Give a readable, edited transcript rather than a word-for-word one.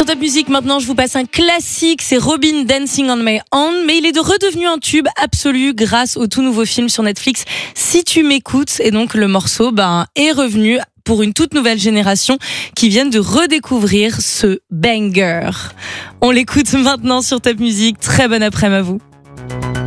Top Music, maintenant je vous passe un classique, c'est Robyn Dancing on My Own, mais il est redevenu un tube absolu grâce au tout nouveau film sur Netflix Si tu m'écoutes, et donc le morceau est revenu pour une toute nouvelle génération qui viennent de redécouvrir ce banger. On l'écoute maintenant sur Top Music, très bon après-midi à vous.